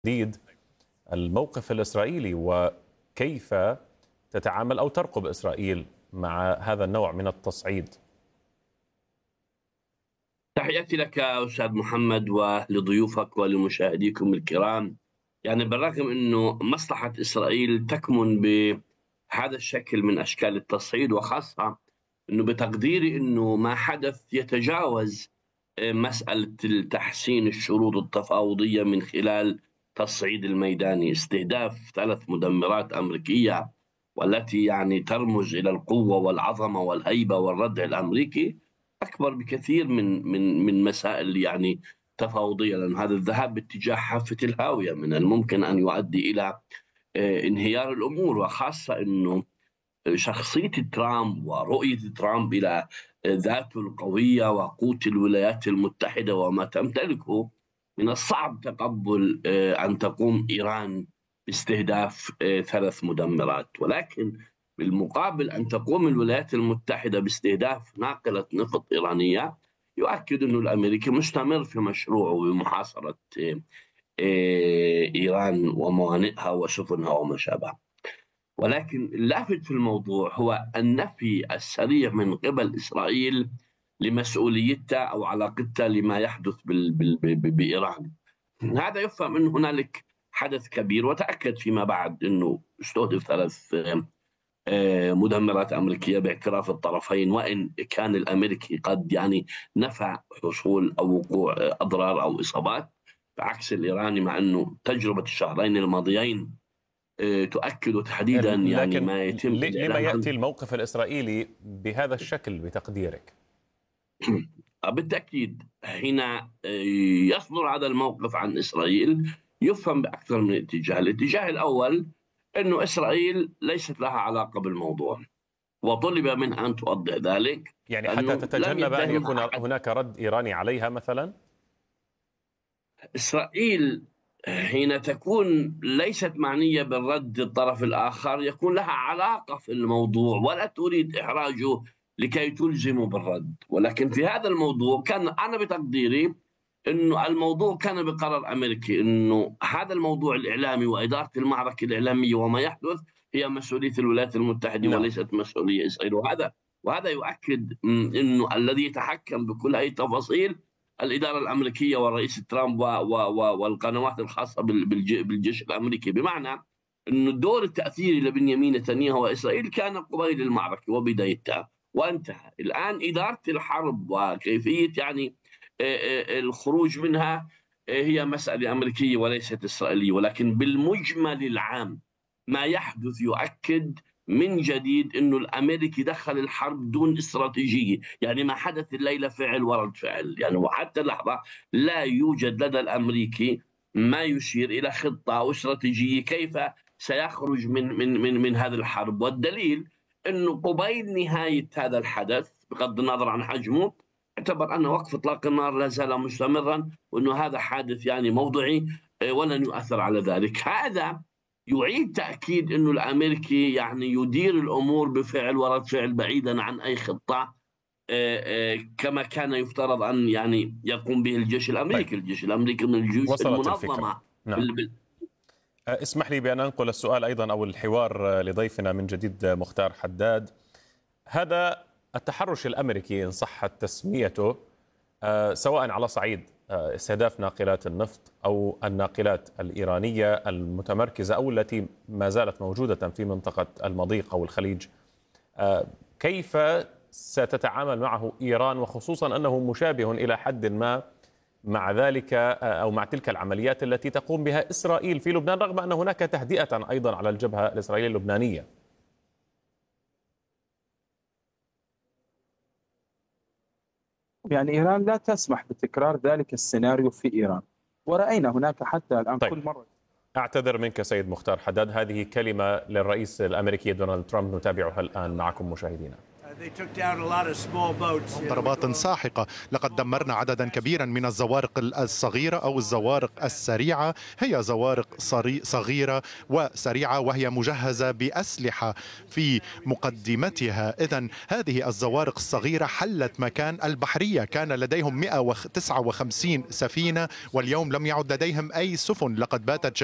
تحديد الموقف الإسرائيلي وكيف تتعامل أو ترقب إسرائيل مع هذا النوع من التصعيد. تحياتي لك أستاذ محمد ولضيوفك ولمشاهديكم الكرام. بالرغم أنه مصلحة إسرائيل تكمن بهذا الشكل من أشكال التصعيد، وخاصة أنه بتقديري أنه ما حدث يتجاوز مسألة تحسين الشروط التفاوضية من خلال تصعيد الميداني، استهداف 3 مدمرات أمريكية والتي ترمز إلى القوة والعظمة والهيبة والردع الأمريكي أكبر بكثير من مسائل تفاوضية، لأن هذا الذهاب باتجاه حافة الهاوية من الممكن أن يؤدي إلى انهيار الأمور، وخاصة أنه شخصية ترامب ورؤية ترامب إلى ذاته القوية وقوة الولايات المتحدة وما تمتلكه، من الصعب تقبل أن تقوم إيران باستهداف 3 مدمرات، ولكن بالمقابل أن تقوم الولايات المتحدة باستهداف ناقلة نفط إيرانية يؤكد أن الأمريكي مستمر في مشروعه بمحاصرة إيران وموانئها وسفنها وما شابه. ولكن اللافت في الموضوع هو النفي السريع من قبل إسرائيل لمسؤوليتها أو علاقتها لما يحدث بإيران. هذا يفهم أن هنالك حدث كبير، وتأكد فيما بعد أنه استهدف 3 مدمرات أمريكية باعتراف الطرفين، وإن كان الأمريكي قد نفى حصول أو وقوع أضرار أو إصابات، بعكس الإيراني، مع أنه تجربة الشهرين الماضيين تؤكد تحديدا لكن ما يتم. لما يأتي الموقف الإسرائيلي بهذا الشكل بتقديرك؟ بالتأكيد حين يصدر هذا الموقف عن إسرائيل يفهم بأكثر من اتجاه. الاتجاه الأول أنه إسرائيل ليست لها علاقة بالموضوع، وطلب منها أن توضح ذلك، حتى تتجنب أن يكون هناك رد إيراني عليها مثلا. إسرائيل حين تكون ليست معنية بالرد الطرف الآخر يكون لها علاقة في الموضوع ولا تريد إحراجه لكي تلزمه بالرد، ولكن في هذا الموضوع كان أنا بتقديري أنه الموضوع كان بقرار أمريكي، أنه هذا الموضوع الإعلامي وإدارة المعركة الإعلامية وما يحدث هي مسؤولية الولايات المتحدة وليست مسؤولية إسرائيل. وهذا يؤكد أنه الذي يتحكم بكل هذه التفاصيل الإدارة الأمريكية والرئيس ترامب والقنوات الخاصة بالجيش الأمريكي، بمعنى أن الدور التأثيري لبنيامين نتنياهو وإسرائيل كان قبيل المعركة وبدايتها وانتهى. الآن إدارة الحرب وكيفية الخروج منها هي مسألة أمريكية وليست إسرائيلية، ولكن بالمجمل العام ما يحدث يؤكد من جديد أنه الأمريكي دخل الحرب دون استراتيجية. ما حدث الليلة فعل ورد فعل، وحتى اللحظة لا يوجد لدى الأمريكي ما يشير إلى خطة أو استراتيجية كيف سيخرج من هذه الحرب. والدليل أنه قبيل نهاية هذا الحدث بغض النظر عن حجمه اعتبر أن وقف إطلاق النار لا زال مستمرا، وأنه هذا حادث موضعي ولن يؤثر على ذلك. هذا يعيد تأكيد أنه الأمريكي يدير الأمور بفعل ورد فعل بعيدا عن أي خطة كما كان يفترض أن يقوم به الجيش الأمريكي. طيب. الجيش الأمريكي من الجيوش المنظمة. نعم. اسمح لي بأن أنقل السؤال أيضا أو الحوار لضيفنا من جديد مختار حداد. هذا التحرش الأمريكي إن صحت تسميته سواء على صعيد استهداف ناقلات النفط أو الناقلات الإيرانية المتمركزة أو التي ما زالت موجودة في منطقة المضيق أو الخليج، كيف ستتعامل معه إيران، وخصوصا أنه مشابه إلى حد ما مع ذلك أو مع تلك العمليات التي تقوم بها إسرائيل في لبنان، رغم أن هناك تهدئة أيضا على الجبهة الإسرائيلية اللبنانية؟ إيران لا تسمح بتكرار ذلك السيناريو في إيران، ورأينا هناك حتى الآن. طيب. كل مرة. أعتذر منك سيد مختار حداد. هذه كلمة للرئيس الأمريكي دونالد ترامب نتابعها الآن معكم مشاهدينا. ضربات ساحقة. لقد دمرنا عددا كبيرا من الزوارق الصغيرة أو الزوارق السريعة. هي زوارق صغيرة وسريعة وهي مجهزة بأسلحة في مقدمتها. إذن هذه الزوارق الصغيرة حلت مكان البحرية. كان لديهم 159 سفينة واليوم لم يعد لديهم أي سفن. لقد باتت